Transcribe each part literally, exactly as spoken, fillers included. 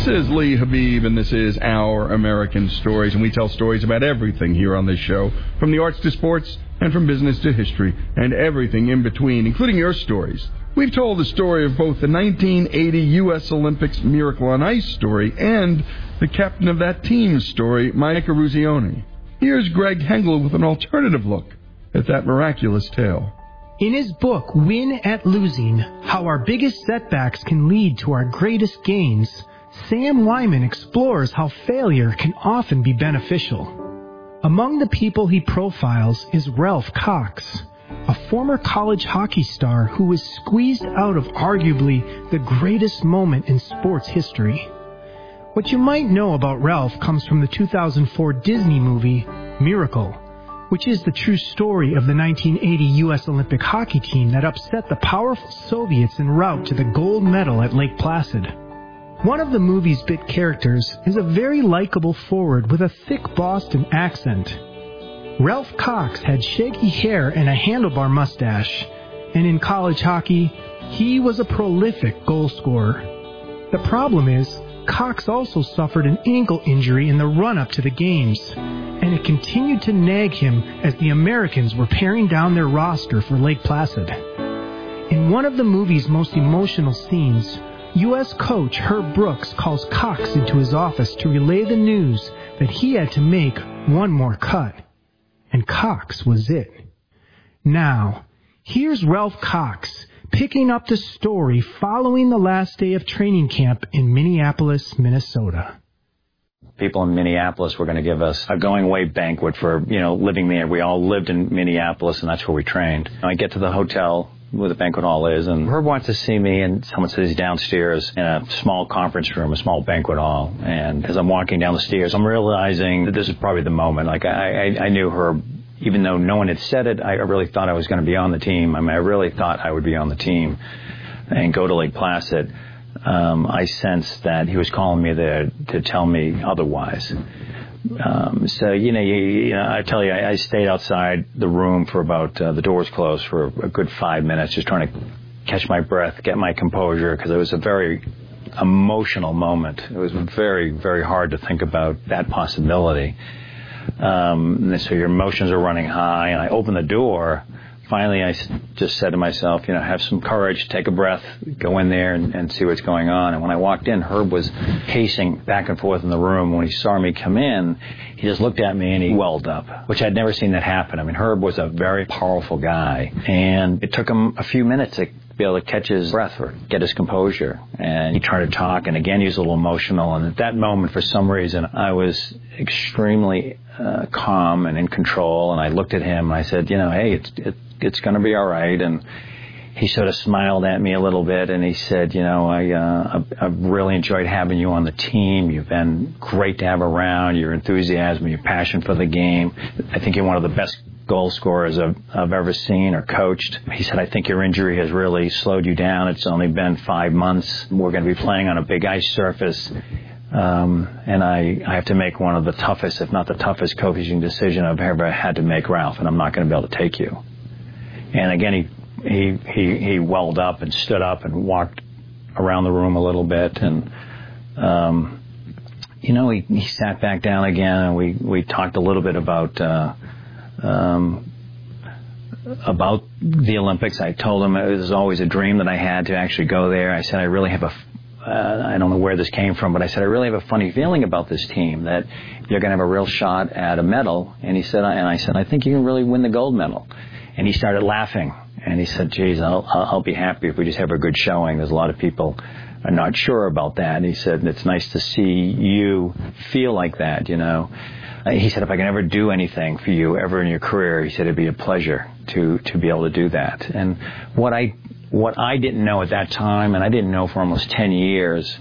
This is Lee Habib, and this is Our American Stories, and we tell stories about everything here on this show, from the arts to sports, and from business to history, and everything in between, including your stories. We've told the story of both the nineteen eighty U S Olympics Miracle on Ice story and the captain of that team's story, Mike Eruzione. Here's Greg Hengel with an alternative look at that miraculous tale. In his book, Win at Losing, How Our Biggest Setbacks Can Lead to Our Greatest Gains, Sam Wyman explores how failure can often be beneficial. Among the people he profiles is Ralph Cox, a former college hockey star who was squeezed out of arguably the greatest moment in sports history. What you might know about Ralph comes from the two thousand four Disney movie, Miracle, which is the true story of the nineteen eighty U S Olympic hockey team that upset the powerful Soviets en route to the gold medal at Lake Placid. One of the movie's bit characters is a very likable forward with a thick Boston accent. Ralph Cox had shaggy hair and a handlebar mustache, and in college hockey, he was a prolific goal scorer. The problem is, Cox also suffered an ankle injury in the run-up to the games, and it continued to nag him as the Americans were paring down their roster for Lake Placid. In one of the movie's most emotional scenes, U S coach Herb Brooks calls Cox into his office to relay the news that he had to make one more cut. And Cox was it. Now, here's Ralph Cox picking up the story following the last day of training camp in Minneapolis, Minnesota. People in Minneapolis were going to give us a going-away banquet for, you know, living there. We all lived in Minneapolis, and that's where we trained. I get to the hotel where the banquet hall is, and Herb wants to see me, and someone says he's downstairs in a small conference room, a small banquet hall. And as I'm walking down the stairs, I'm realizing that this is probably the moment. Like, I, I, I knew Herb, even though no one had said it, I really thought I was going to be on the team. I mean, I really thought I would be on the team and go to Lake Placid. Um, I sensed that he was calling me there to tell me otherwise. Um, so, you know, you, you know, I tell you, I, I stayed outside the room for about, uh, the doors closed for a good five minutes, just trying to catch my breath, get my composure, because it was a very emotional moment. It was very, very hard to think about that possibility. Um, and so your emotions are running high, and I opened the door. Finally, I just said to myself, you know, have some courage, take a breath, go in there and, and see what's going on. And when I walked in, Herb was pacing back and forth in the room. When he saw me come in, he just looked at me and he welled up, which I'd never seen that happen. I mean, Herb was a very powerful guy, and it took him a few minutes to be able to catch his breath or get his composure. And he tried to talk, and again, he was a little emotional. And at that moment, for some reason, I was extremely uh, calm and in control. And I looked at him and I said, you know, hey, it's it, it's going to be all right. And he sort of smiled at me a little bit, and he said, you know, I, uh, I've, I've really enjoyed having you on the team. You've been great to have around. Your enthusiasm, your passion for the game. I think you're one of the best goal scorers I've, I've ever seen or coached. He said, I think your injury has really slowed you down. It's only been five months. We're going to be playing on a big ice surface. Um, and I, I have to make one of the toughest, if not the toughest, coaching decision I've ever had to make, Ralph, and I'm not going to be able to take you. And again, he He, he he welled up and stood up and walked around the room a little bit, and um, you know, he, he sat back down again, and we, we talked a little bit about uh, um, about the Olympics. I told him it was always a dream that I had to actually go there. I said I really have a uh, I don't know where this came from, but I said I really have a funny feeling about this team, that you're going to have a real shot at a medal. And he said, and I said, I think you can really win the gold medal. And he started laughing. And he said, geez, I'll, I'll be happy if we just have a good showing. There's a lot of people are not sure about that. And he said, it's nice to see you feel like that, you know. He said, if I can ever do anything for you ever in your career, he said, it'd be a pleasure to, to be able to do that. And what I, what I didn't know at that time, and I didn't know for almost ten years,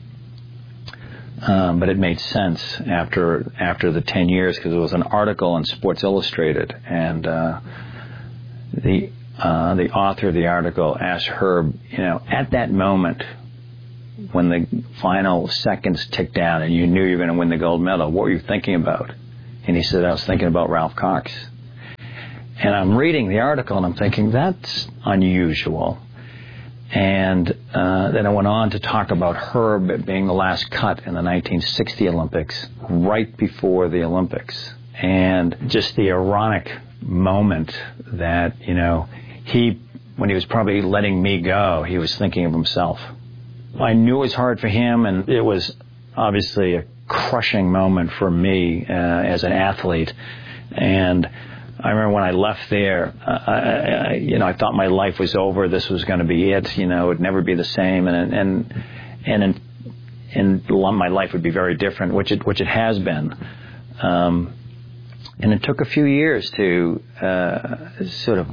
um, but it made sense after, after the ten years, because it was an article in Sports Illustrated. And, uh, the, Uh, the author of the article asked Herb, you know, at that moment when the final seconds ticked down and you knew you were going to win the gold medal, what were you thinking about? And he said, I was thinking about Ralph Cox. And I'm reading the article and I'm thinking, that's unusual. And uh, then I went on to talk about Herb being the last cut in the nineteen sixty Olympics, right before the Olympics. And just the ironic moment that, you know, he, when he was probably letting me go, he was thinking of himself. I knew it was hard for him, and it was obviously a crushing moment for me uh, as an athlete. And I remember when I left there, uh, I, I, you know, I thought my life was over. This was going to be it. You know, it would never be the same, and and and and, and my life would be very different, which it which it has been. Um, and it took a few years to uh, sort of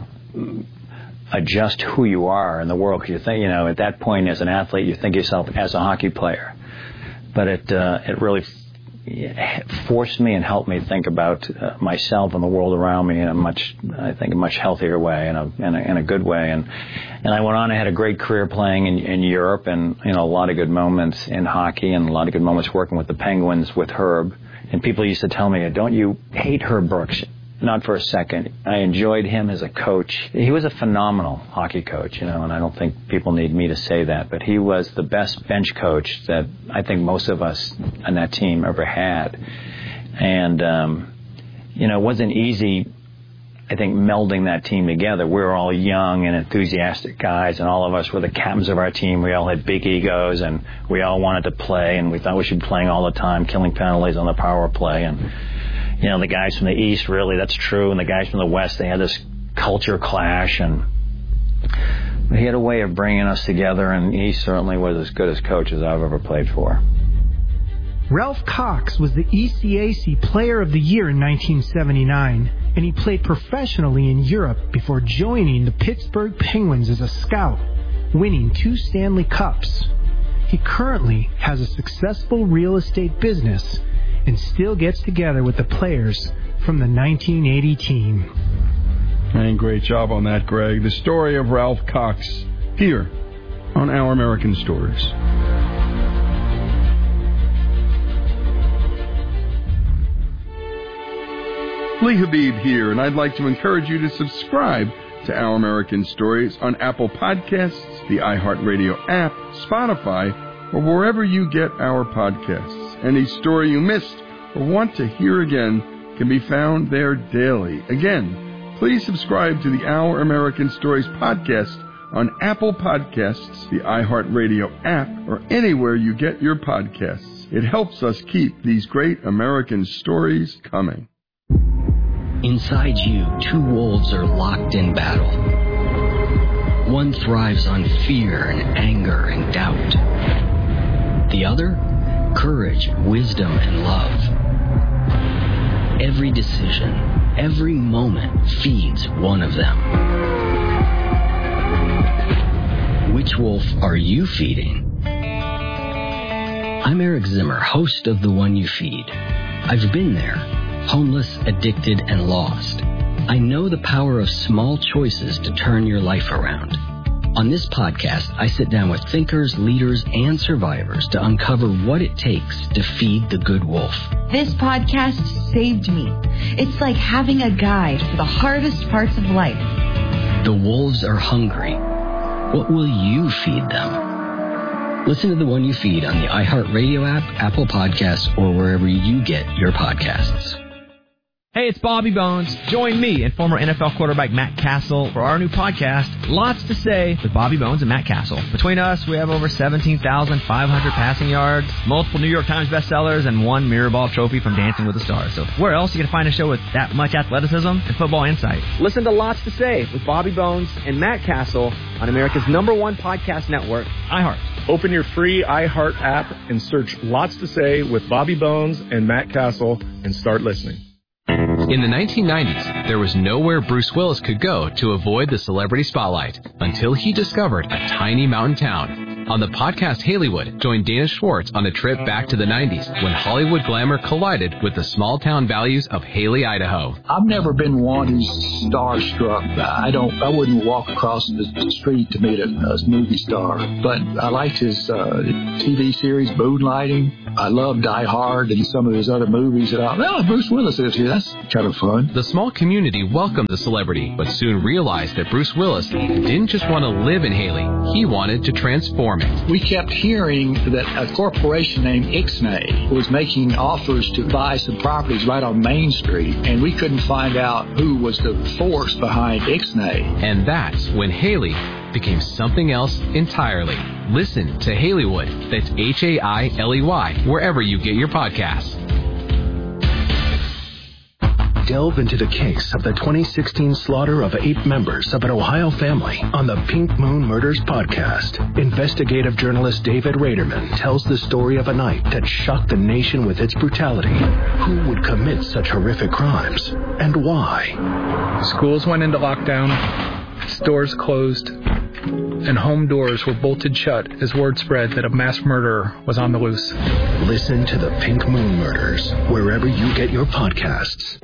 adjust who you are in the world. Because you think, you know, at that point as an athlete, you think of yourself as a hockey player, but it uh, it really forced me and helped me think about uh, myself and the world around me in a much, I think, a much healthier way, in a, in a, in a good way. And and I went on. I had a great career playing in, in Europe, and you know, a lot of good moments in hockey, and a lot of good moments working with the Penguins with Herb. And people used to tell me, "Don't you hate Herb Brooks?" Not for a second. I enjoyed him as a coach. He was a phenomenal hockey coach, you know, and I don't think people need me to say that, but he was the best bench coach that I think most of us on that team ever had. And, um, you know, it wasn't easy, I think, melding that team together. We were all young and enthusiastic guys, and all of us were the captains of our team. We all had big egos, and we all wanted to play, and we thought we should be playing all the time, killing penalties on the power play. And you know, the guys from the East, really, that's true. And the guys from the West, they had this culture clash. And he had a way of bringing us together, and he certainly was as good as coach as I've ever played for. Ralph Cox was the E C A C Player of the Year in nineteen seventy-nine, and he played professionally in Europe before joining the Pittsburgh Penguins as a scout, winning two Stanley Cups. He currently has a successful real estate business and still gets together with the players from the nineteen eighty team. And great job on that, Greg. The story of Ralph Cox here on Our American Stories. Lee Habib here, and I'd like to encourage you to subscribe to Our American Stories on Apple Podcasts, the iHeartRadio app, Spotify, or wherever you get our podcasts. Any story you missed or want to hear again can be found there daily. Again, please subscribe to the Our American Stories podcast on Apple Podcasts, the iHeartRadio app, or anywhere you get your podcasts. It helps us keep these great American stories coming. Inside you, two wolves are locked in battle. One thrives on fear and anger and doubt. The other, courage, wisdom, and love. Every decision, every moment feeds one of them. Which wolf are you feeding? I'm Eric Zimmer, host of The One You Feed. I've been there, homeless, addicted, and lost. I know the power of small choices to turn your life around. On this podcast, I sit down with thinkers, leaders, and survivors to uncover what it takes to feed the good wolf. This podcast saved me. It's like having a guide for the hardest parts of life. The wolves are hungry. What will you feed them? Listen to The One You Feed on the iHeartRadio app, Apple Podcasts, or wherever you get your podcasts. Hey, it's Bobby Bones. Join me and former N F L quarterback Matt Castle for our new podcast, Lots to Say with Bobby Bones and Matt Castle. Between us, we have over seventeen thousand five hundred passing yards, multiple New York Times bestsellers, and one Mirrorball trophy from Dancing with the Stars. So where else are you going to find a show with that much athleticism and football insight? Listen to Lots to Say with Bobby Bones and Matt Castle on America's number one podcast network, iHeart. Open your free iHeart app and search Lots to Say with Bobby Bones and Matt Castle and start listening. In the nineteen nineties, there was nowhere Bruce Willis could go to avoid the celebrity spotlight until he discovered a tiny mountain town. On the podcast Hollywood, join Dana Schwartz on a trip back to the nineties when Hollywood glamour collided with the small town values of Haley, Idaho. I've never been one who's starstruck. I don't. I wouldn't walk across the street to meet a, a movie star. But I liked his uh, T V series, Moonlighting. I love Die Hard and some of his other movies. And I, well, Bruce Willis is here. That's kind of fun. The small community welcomed the celebrity, but soon realized that Bruce Willis didn't just want to live in Hailey. He wanted to transform it. We kept hearing that a corporation named Ixnay was making offers to buy some properties right on Main Street, and we couldn't find out who was the force behind Ixnay. And that's when Hailey became something else entirely. Listen to Haileywood, that's H A I L E Y, wherever you get your podcasts. Delve into the case of the twenty sixteen slaughter of eight members of an Ohio family on the Pink Moon Murders podcast. Investigative journalist David Raderman tells the story of a night that shocked the nation with its brutality. Who would commit such horrific crimes, and why? Schools went into lockdown, stores closed, and home doors were bolted shut as word spread that a mass murderer was on the loose. Listen to the Pink Moon Murders wherever you get your podcasts.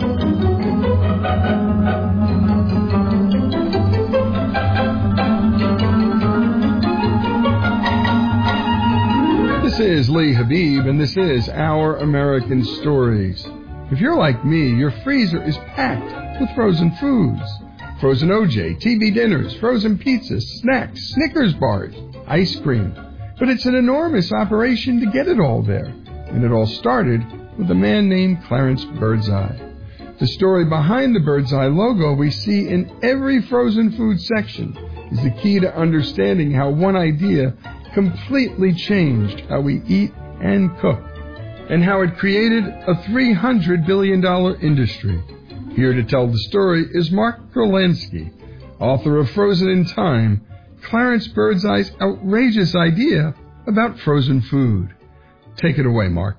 This is Lee Habib, and this is Our American Stories. If you're like me, your freezer is packed with frozen foods. Frozen O J, T V dinners, frozen pizzas, snacks, Snickers bars, ice cream. But it's an enormous operation to get it all there. And it all started with a man named Clarence Birdseye. The story behind the Birdseye logo we see in every frozen food section is the key to understanding how one idea completely changed how we eat and cook, and how it created a three hundred billion dollars industry. Here to tell the story is Mark Kurlansky, author of Frozen in Time, Clarence Birdseye's outrageous idea about frozen food. Take it away, Mark.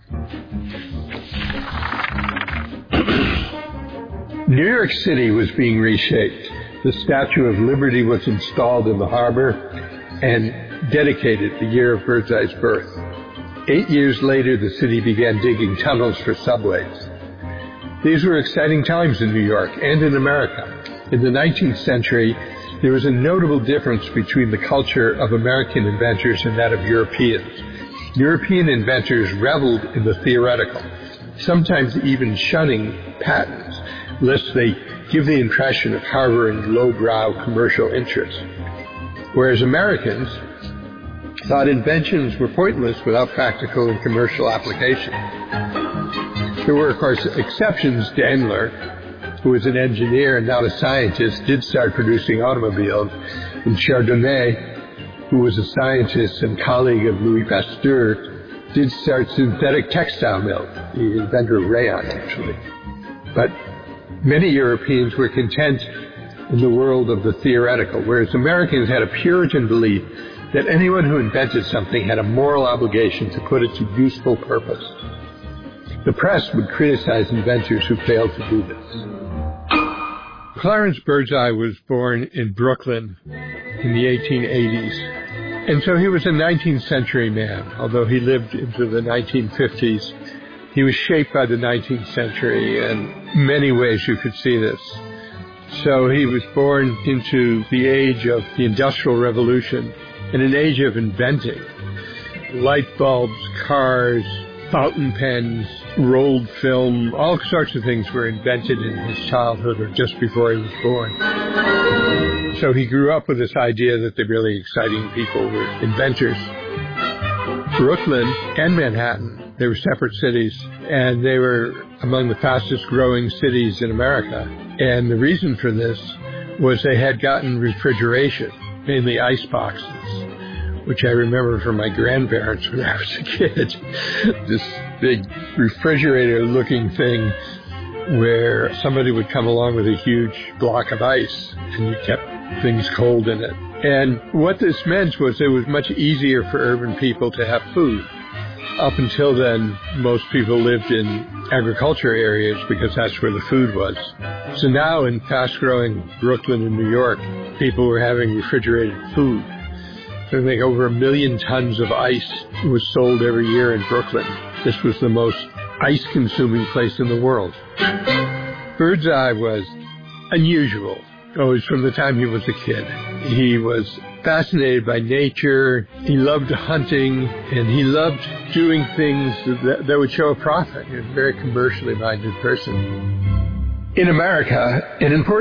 New York City was being reshaped. The Statue of Liberty was installed in the harbor and dedicated the year of Birdseye's birth. Eight years later, the city began digging tunnels for subways. These were exciting times in New York and in America. In the nineteenth century, there was a notable difference between the culture of American inventors and that of Europeans. European inventors reveled in the theoretical, sometimes even shunning patents, lest they give the impression of harboring lowbrow commercial interests. Whereas Americans thought inventions were pointless without practical and commercial application. There were, of course, exceptions. Daimler, who was an engineer and not a scientist, did start producing automobiles. And Chardonnay, who was a scientist and colleague of Louis Pasteur, did start synthetic textile mills, the inventor of rayon, actually. But many Europeans were content in the world of the theoretical, whereas Americans had a Puritan belief that anyone who invented something had a moral obligation to put it to useful purpose. The press would criticize inventors who failed to do this. Clarence Birdseye was born in Brooklyn in the eighteen eighties. And so he was a nineteenth century man. Although he lived into the nineteen fifties, he was shaped by the nineteenth century, and in many ways you could see this. So he was born into the age of the Industrial Revolution and an age of inventing. Light bulbs, cars, fountain pens, rolled film, all sorts of things were invented in his childhood or just before he was born. So he grew up with this idea that the really exciting people were inventors. Brooklyn and Manhattan, they were separate cities, and they were among the fastest growing cities in America. And the reason for this was they had gotten refrigeration, mainly ice boxes, which I remember from my grandparents when I was a kid. This big refrigerator-looking thing where somebody would come along with a huge block of ice and you kept things cold in it. And what this meant was it was much easier for urban people to have food. Up until then, most people lived in agriculture areas because that's where the food was. So now in fast-growing Brooklyn and New York, people were having refrigerated food. I think over a million tons of ice was sold every year in Brooklyn. This was the most ice-consuming place in the world. Birdseye was unusual, always from the time he was a kid. He was fascinated by nature. He loved hunting, and he loved doing things that, that would show a profit. He was a very commercially minded person. In America, an important